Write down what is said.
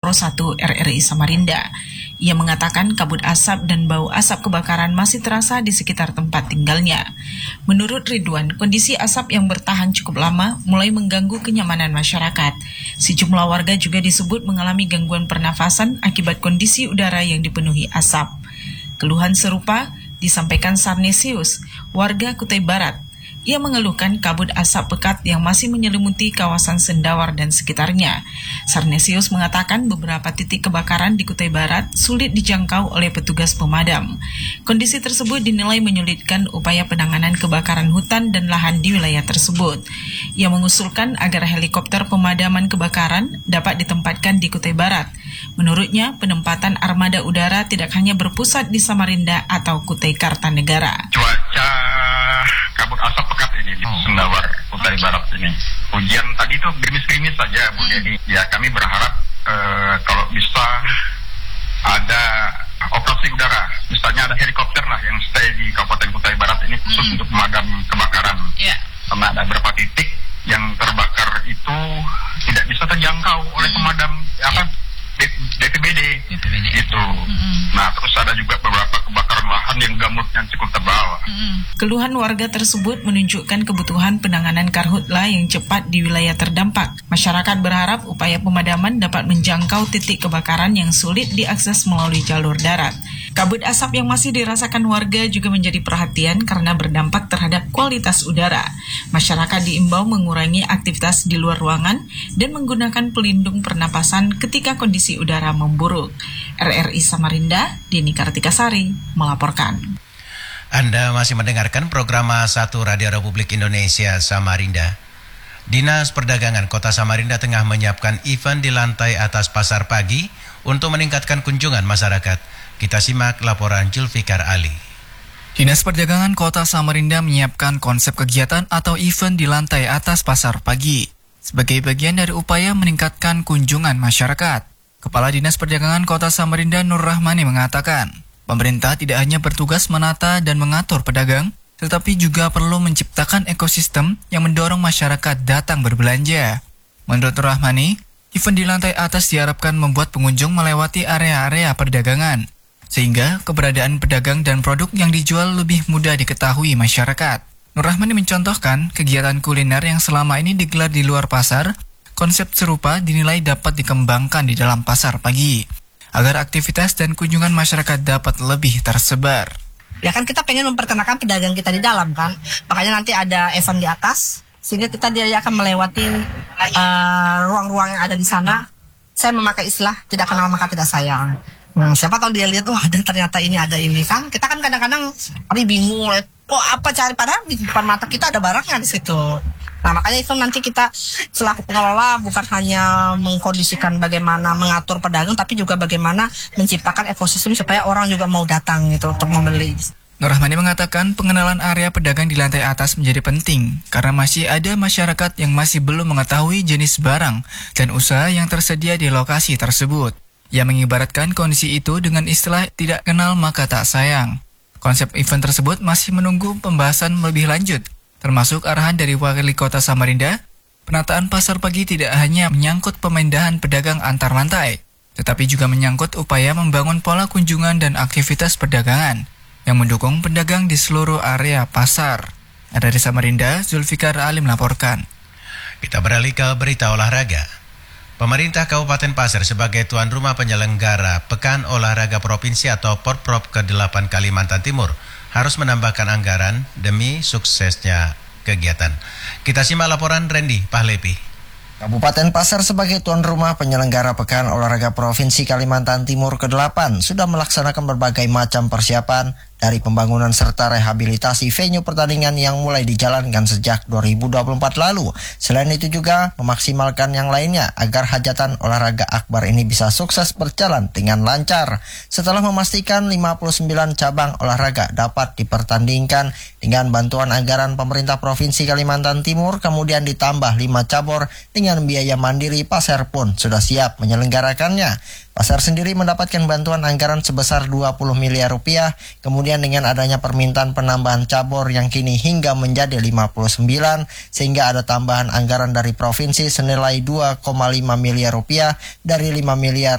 Pro 1 RRI Samarinda. Ia mengatakan kabut asap dan bau asap kebakaran masih terasa di sekitar tempat tinggalnya. Menurut Ridwan, kondisi asap yang bertahan cukup lama mulai mengganggu kenyamanan masyarakat. Sejumlah warga juga disebut mengalami gangguan pernafasan akibat kondisi udara yang dipenuhi asap. Keluhan serupa disampaikan Sarnesius, warga Kutai Barat. Ia mengeluhkan kabut asap pekat yang masih menyelimuti kawasan Sendawar dan sekitarnya. Sarnesius mengatakan beberapa titik kebakaran di Kutai Barat sulit dijangkau oleh petugas pemadam. Kondisi tersebut dinilai menyulitkan upaya penanganan kebakaran hutan dan lahan di wilayah tersebut. Ia mengusulkan agar helikopter pemadaman kebakaran dapat ditempatkan di Kutai Barat. Menurutnya, penempatan armada udara tidak hanya berpusat di Samarinda atau Kutai Kartanegara. Cuaca kabut asap pekat ini di Sendawar, Kutai Barat ini. Hujan tadi itu gerimis-gerimis saja, Bu Dedi. Ya, kami berharap kalau bisa ada operasi udara. Misalnya ada helikopter lah yang stay di Kabupaten Kutai Barat ini khusus untuk pemadam kebakaran. Karena ada beberapa titik yang terbakar itu tidak bisa terjangkau oleh pemadam BPBD itu. Nah, terus ada juga beberapa kebakaran lahan yang gambutnya cukup tebal. Keluhan warga tersebut menunjukkan kebutuhan penanganan karhutla yang cepat di wilayah terdampak. Masyarakat berharap upaya pemadaman dapat menjangkau titik kebakaran yang sulit diakses melalui jalur darat. Kabut asap yang masih dirasakan warga juga menjadi perhatian karena berdampak terhadap kualitas udara. Masyarakat diimbau mengurangi aktivitas di luar ruangan dan menggunakan pelindung pernapasan ketika kondisi udara memburuk. RRI Samarinda, Dini Kartikasari, melaporkan. Anda masih mendengarkan program 1 Radio Republik Indonesia Samarinda. Dinas Perdagangan Kota Samarinda tengah menyiapkan event di lantai atas pasar pagi untuk meningkatkan kunjungan masyarakat. Kita simak laporan Julfikar Ali. Dinas Perdagangan Kota Samarinda menyiapkan konsep kegiatan atau event di lantai atas pasar pagi sebagai bagian dari upaya meningkatkan kunjungan masyarakat. Kepala Dinas Perdagangan Kota Samarinda Nur Rahmani mengatakan, pemerintah tidak hanya bertugas menata dan mengatur pedagang, tetapi juga perlu menciptakan ekosistem yang mendorong masyarakat datang berbelanja. Menurut Nur Rahmani, event di lantai atas diharapkan membuat pengunjung melewati area-area perdagangan, sehingga keberadaan pedagang dan produk yang dijual lebih mudah diketahui masyarakat. Nur Rahmani mencontohkan kegiatan kuliner yang selama ini digelar di luar pasar. Konsep serupa dinilai dapat dikembangkan di dalam pasar pagi, agar aktivitas dan kunjungan masyarakat dapat lebih tersebar. Ya kan kita pengen memperkenalkan pedagang kita di dalam kan, makanya nanti ada event di atas, sehingga dia akan melewati ruang-ruang yang ada di sana. Saya memakai istilah tidak kenal maka tidak sayang. Siapa tahu dia lihat, ada ternyata ini ada ini kan. Kita kan kadang-kadang bingung, apa cari, padahal di depan mata kita ada barangnya di situ. Nah, makanya itu nanti kita selaku pengelola bukan hanya mengkondisikan bagaimana mengatur pedagang, tapi juga bagaimana menciptakan ekosistem supaya orang juga mau datang gitu untuk membeli. Nur Rahmani mengatakan pengenalan area pedagang di lantai atas menjadi penting karena masih ada masyarakat yang masih belum mengetahui jenis barang dan usaha yang tersedia di lokasi tersebut. Ia mengibaratkan kondisi itu dengan istilah tidak kenal maka tak sayang. Konsep event tersebut masih menunggu pembahasan lebih lanjut, termasuk arahan dari Wali Kota Samarinda. Penataan pasar pagi tidak hanya menyangkut pemindahan pedagang antar lantai, tetapi juga menyangkut upaya membangun pola kunjungan dan aktivitas perdagangan yang mendukung pedagang di seluruh area pasar. Dari Samarinda, Zulfikar Ali melaporkan. Kita beralih ke berita olahraga. Pemerintah Kabupaten Pasir sebagai tuan rumah penyelenggara Pekan Olahraga Provinsi atau Porprov ke-8 Kalimantan Timur harus menambahkan anggaran demi suksesnya kegiatan. Kita simak laporan Randy Pahlepi. Kabupaten Pasir sebagai tuan rumah penyelenggara Pekan Olahraga Provinsi Kalimantan Timur ke-8 sudah melaksanakan berbagai macam persiapan dari pembangunan serta rehabilitasi venue pertandingan yang mulai dijalankan sejak 2024 lalu. Selain itu juga memaksimalkan yang lainnya agar hajatan olahraga akbar ini bisa sukses berjalan dengan lancar. Setelah memastikan 59 cabang olahraga dapat dipertandingkan dengan bantuan anggaran pemerintah Provinsi Kalimantan Timur, kemudian ditambah 5 cabur dengan biaya mandiri, Pasir pun sudah siap menyelenggarakannya. Pasir sendiri mendapatkan bantuan anggaran sebesar 20 miliar rupiah, kemudian dengan adanya permintaan penambahan cabur yang kini hingga menjadi 59, sehingga ada tambahan anggaran dari provinsi senilai 2,5 miliar rupiah dari 5 miliar